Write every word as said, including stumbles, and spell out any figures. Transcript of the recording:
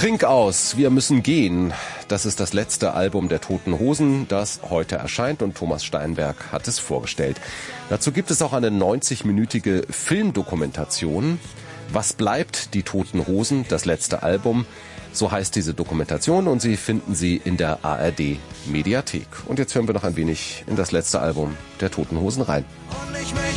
Trink aus, wir müssen gehen. Das ist das letzte Album der Toten Hosen, das heute erscheint, und Thomas Steinberg hat es vorgestellt. Dazu gibt es auch eine neunzig-minütige Filmdokumentation. Was bleibt, die Toten Hosen, das letzte Album? So heißt diese Dokumentation, und Sie finden sie in der A R D Mediathek. Und jetzt hören wir noch ein wenig in das letzte Album der Toten Hosen rein.